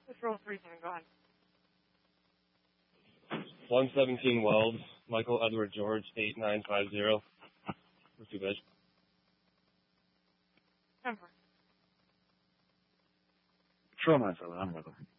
Let's roll 37. Go ahead. 117 Wells, Michael Edward George, 8950. For 2 bids. 10-4. Show 9-7. I'm with him.